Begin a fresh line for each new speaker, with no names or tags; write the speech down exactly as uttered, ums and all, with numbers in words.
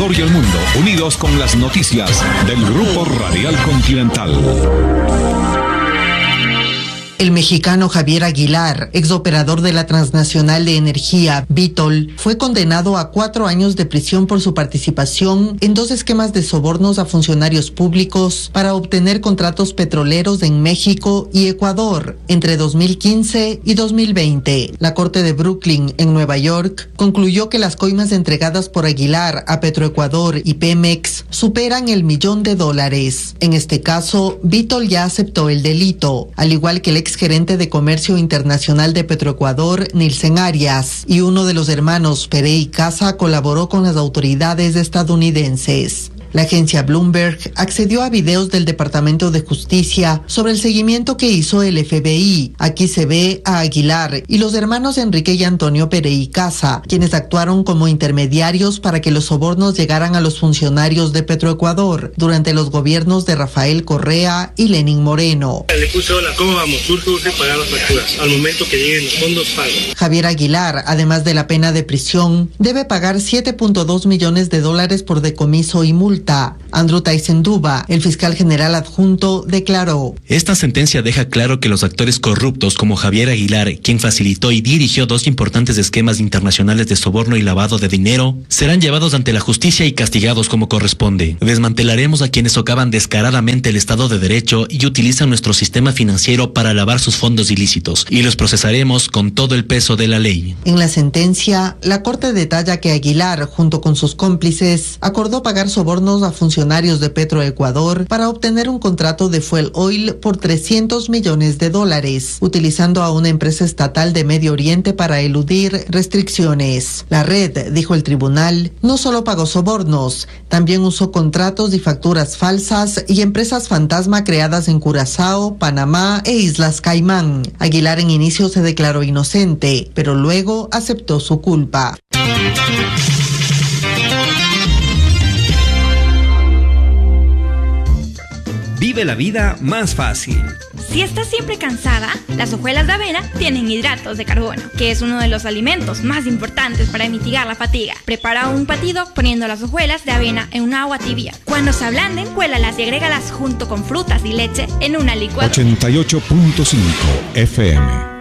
Ecuador y el mundo, unidos con las noticias del Grupo Radial Continental.
El mexicano Javier Aguilar, exoperador de la transnacional de energía Vitol, fue condenado a cuatro años de prisión por su participación en dos esquemas de sobornos a funcionarios públicos para obtener contratos petroleros en México y Ecuador entre dos mil quince y dos mil veinte. La Corte de Brooklyn, en Nueva York, concluyó que las coimas entregadas por Aguilar a Petroecuador y Pemex superan el millón de dólares. En este caso, Vitol ya aceptó el delito, al igual que el exgerente de Comercio Internacional de Petroecuador, Nilsen Arias, y uno de los hermanos Perey Casa colaboró con las autoridades estadounidenses. La agencia Bloomberg accedió a videos del Departamento de Justicia sobre el seguimiento que hizo el F B I. Aquí se ve a Aguilar y los hermanos Enrique y Antonio Perey Casa, quienes actuaron como intermediarios para que los sobornos llegaran a los funcionarios de Petroecuador durante los gobiernos de Rafael Correa y Lenín Moreno.
Le puse, hola, ¿cómo vamos? Urge, urge pagar las facturas. Al momento que lleguen los fondos, pago.
Javier Aguilar, además de la pena de prisión, debe pagar siete punto dos millones de dólares por decomiso y multa. Andrew Taisenduba, el fiscal general adjunto, declaró:
Esta sentencia deja claro que los actores corruptos como Javier Aguilar, quien facilitó y dirigió dos importantes esquemas internacionales de soborno y lavado de dinero, serán llevados ante la justicia y castigados como corresponde. Desmantelaremos a quienes socavan descaradamente el Estado de Derecho y utilizan nuestro sistema financiero para lavar sus fondos ilícitos, y los procesaremos con todo el peso de la ley.
En la sentencia, la Corte detalla que Aguilar, junto con sus cómplices, acordó pagar sobornos a funcionarios de Petroecuador para obtener un contrato de fuel oil por trescientos millones de dólares, utilizando a una empresa estatal de Medio Oriente para eludir restricciones. La red, dijo el tribunal, no solo pagó sobornos, también usó contratos y facturas falsas y empresas fantasma creadas en Curazao, Panamá e Islas Caimán. Aguilar en inicio se declaró inocente, pero luego aceptó su culpa.
Vive la vida más fácil.
Si estás siempre cansada, las hojuelas de avena tienen hidratos de carbono, que es uno de los alimentos más importantes para mitigar la fatiga. Prepara un batido poniendo las hojuelas de avena en un agua tibia. Cuando se ablanden, cuélalas y agrégalas junto con frutas y leche en una licuadora.
ochenta y ocho punto cinco F M